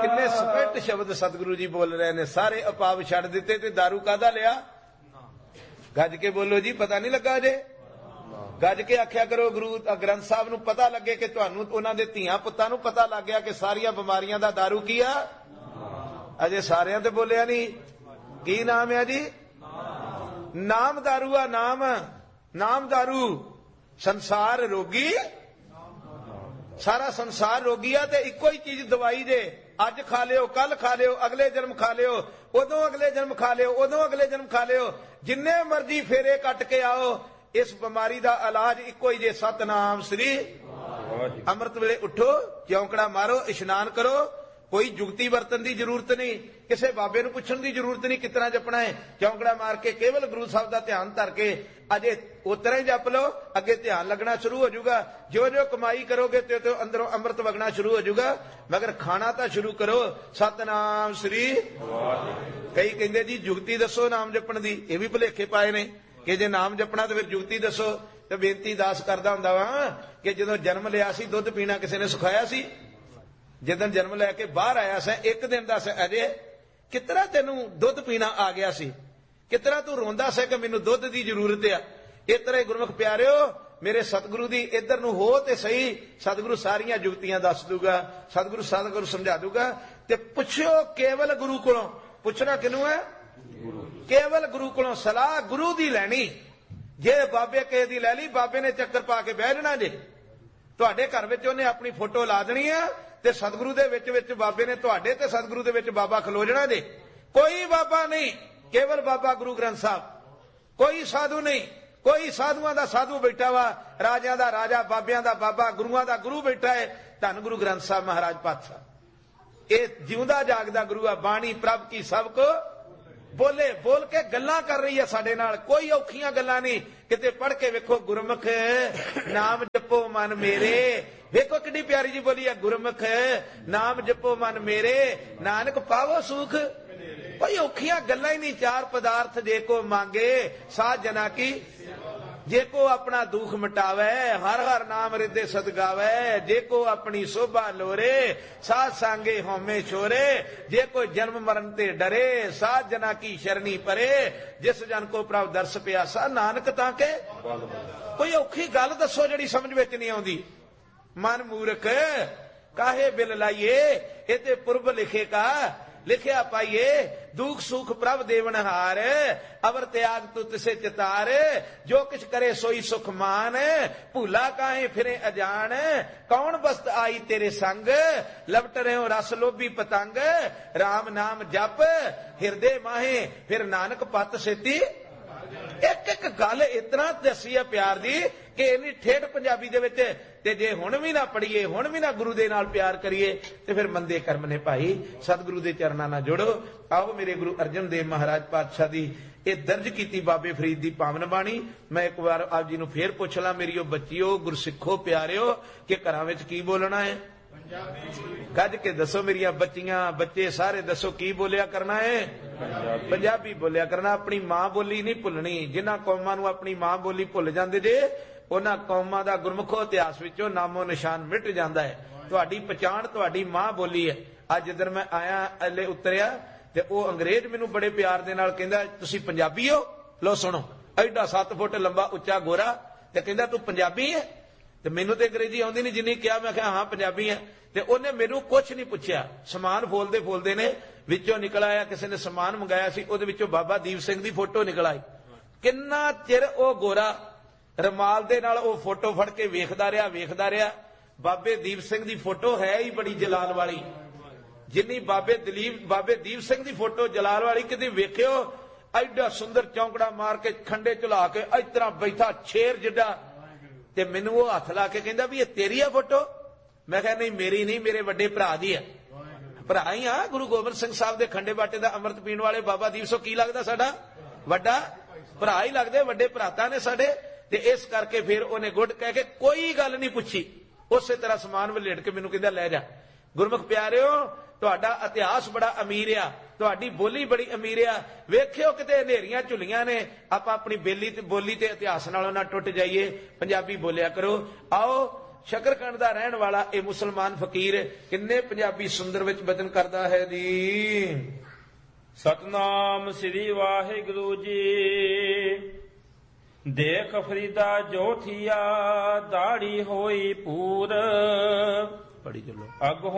किन्ने स्पष्ट शब्द सतगुरु जी बोल रहे ने। सारे अपाव छड़ दिते ते दारू कादा लिया? गज के बोलो जी, पता नहीं लगा जे? गज के आख्या करो गुरु ग्रंथ साहब नूं पता लगे कि तुहानूं उन्हां दे धीआं पुत्तां नूं पता लग गया कि सारियां बीमारियां दा दारू की आ। अजे सारियां ते बोलिया नहीं। की नाम है जी? नाम दारू आ। नाम नाम दारू। संसार रोगी, सारा संसार रोगी आ ते इको ही चीज दवाई जे। अज खा लियो, कल खा लियो, अगले जन्म खा लियो, उदों अगले जन्म खा लियो, उदों अगले जन्म खा लियो, जिन्ने मर्जी फेरे कट के आओ, इस बीमारी का इलाज इको ही जे। सतनाम श्री। अमृत वेले उठो, चौंकड़ा मारो, इशनान करो, कोई जुगती बरतन की जरूरत नहीं, किसी बाबे नूं पुछण की जरूरत नहीं कितना जपना है। चौंकड़ा मार के केवल गुरु साहब का ध्यान धर के अजे उतरा ही जप लो, अगे ध्यान लगना शुरू हो जाऊगा। जो जो कमाई करोगे तो अंदरों अमृत वगना शुरू हो जाऊगा, मगर खाना तो शुरू करो। सतनाम श्री। कई कहते जी जुगती दसो नाम जपण दी, ये भी भुलेखे पाए ने कि जे नाम जपना तो फिर जुगती दसो। तो बेनती दास करदा हुंदा वा कि जदों जन्म लिया सी दुध पीना किसी ने सिखाया सी? जिदन जन्म लैके बाहर आया सा एक दिन दस अजे कितना तेनू दुध पीना आ गया सी, कितना तू रोंदा सा कि मैनू दुध की जरूरत है। इस तरह गुरमुख प्यारिओ मेरे सतगुरु दी इधर नूं हो ते सही, सतगुरु सारियां जुगतियां दस दूगा, सतगुरु समझा दूगा। ते पुछो केवल गुरु कोलों। पुछना किनू है? केवल गुरु कोलों सलाह गुरु दी लैनी। जे बाबे किसे दी लै ली, बाबे ने चक्कर पा के बह जाना जे। तुहाडे घर विच उहने अपनी फोटो ला देनी है ते सतगुरु दे विच विच बाबे ने तुहाडे ते सतगुरु दे विच बाबा खलो जाना जे। कोई बाबा नहीं, केवल बाबा गुरु ग्रंथ साहब। कोई साधु नहीं, कोई साधुआं दा साधु बैठा वा, राजियां दा राजा, बाबियां दा बाबा, गुरुआं दा गुरु बैठा है। धन गुरु ग्रंथ साहब महाराज पातशाह ये जिउंदा जागदा गुरु आ। बाणी प्रभ की सबको बोले, बोल के गल्लां कर रही है साडे नाल। कोई औखियां गल्लां नहीं। किते पढ़ के वेखो गुरमुख नाम जपो मन मेरे। वेखो कितनी प्यारी जी बोली है, गुरमुख नाम जपो मन मेरे, नानक पावो सुख। कोई औखियां गल्लां ही नहीं। चार पदार्थ जे को मांगे साध जना की, जे को अपना दुख मिटावे हर हर नाम रिदे सद गावे, जे को अपनी शोभा लोरे साध सांगे होमे छोरे, जे को जन्म मरण ते डरे साध जना की शरणी परे, जिस जन को प्रभ दर्श प्यासा नानक ताके। कोई औखी गल दसो जिहड़ी समझ विच नहीं आउंदी। मन मूर्ख काहे बिल लाइए, इते पुरब लिखे का लिखिया पाइए, दुख सुख प्रभ देवनहार, अवर त्याग तू तिसे चितार, जो किछ करे सोई सुख मान, भूला काहे फिरे अजान, कौन बस्त आई तेरे संग, लपट रहे रस लोभी पतंग, राम नाम जप हिरदे माहे फिर नानक पत सेती। एक एक गल इतना दसी है प्यार दी कि इन्नी ठेठ पंजाबी दे विच ते जे हुण भी ना पढ़ीए, हुण भी ना गुरु दे नाल प्यार करिए ते फिर मंदे कर्म ने भाई। सतगुरु दे चरणां नाल जुड़ो। आओ मेरे गुरु अर्जन देव महाराज पातशाह दी ये दर्ज कीती बाबे फरीद दी पावन बाणी मैं एक बार आप जी नूं फेर पुछ ला, मेरियो बच्चियो गुरसिखो प्यारिओ कि घरां विच की बोलना है? गज के दसो मेरिया बच्चियां बच्चे सारे दसो की बोलिया करना है? पंजाबी बोलिया करना। अपनी मां बोली नहीं भुलनी। जिन्हां कौमां नूं अपनी मां बोली भुल जांदे जे उन्हां कौमां दा गुरमुखो इतिहास विचों नामो निशान मिट जांदा है। तुहाडी पहचान तुहाडी मां बोली है। अज जिधर मैं आया अल्ले उतरिया ते ओह अंग्रेज मैनूं बड़े प्यार दे नाल कहंदा तुसीं पंजाबी हो? लो सुणो, एडा 7 फुट लंबा उच्चा गोरा ते कहंदा तू पंजाबी है? ते मैनूं ते अंग्रेजी आउंदी नहीं, जिन्नी कहा मैं कहा हाँ पंजाबी है। ते उन्हें मैनूं कुछ नहीं पुछया, समान फोलदे फोलदे ने विचों निकल आया, किसी ने समान मंगाया सी उहदे विचों बाबा दीप सिंह दी फोटो निकल आई। किन्ना चिर ओह गोरा रमाल दे नाल ओह फोटो फड़ के वेखदा रहा। बाबे दीप सिंह दी फोटो है ही बड़ी जलाल वाली, जिन्नी बाबे दीप सिंह दी फोटो जलाल वाली किते वेखियो। एडा सुंदर चौंकड़ा मार के खंडे चला के इस तरह बैठा शेर जिड्डा ते मैनूं ओह हथ ला के कहंदा भी ये तेरी है फोटो? मैं कहा नहीं मेरी नहीं, मेरे वड्डे भरा दी है। भरा ही हाँ, गुरु गोबिंद सिंह साहब दे खंडे बाटे दा अमृत पीण वाले बाबा दीप सिंह की लगदा साडा वड्डा भरा ही लगदे, वड्डे भराता ने साडे। ते इस करके फिर उन्हें गुड कह के कोई गल नहीं पुछी, उसे तरह समान वलेट के मैनूं कहंदा लै जा। गुरमुख प्यारिओ तुहाडा इतिहास बड़ा अमीर आ, तुहाडी बोली बड़ी अमीर आ। वेखियो किते हनेरियां झुलियां ने, आपां अपनी बोली ते इतिहास नालों ना टुट जाइए, पंजाबी बोलिया करो। आओ ਸ਼ਕਰਕੰਡ ਦਾ ਰਹਿਣ ਵਾਲਾ ਇਹ ਮੁਸਲਮਾਨ ਫਕੀਰ ਕਿੰਨੇ ਪੰਜਾਬੀ ਸੁੰਦਰ ਵਿੱਚ ਬਚਨ ਕਰਦਾ ਹੈ ਜੀ। ਸਤਨਾਮ ਸ੍ਰੀ ਵਾਹਿਗੁਰੂ ਜੀ। ਦੇਖ ਫਰੀਦਾ ਜੋ ਥੀਆ ਦਾੜੀ ਹੋਈ ਪੂਰ ਪੜੀ ਚਲੋ। ਅਗ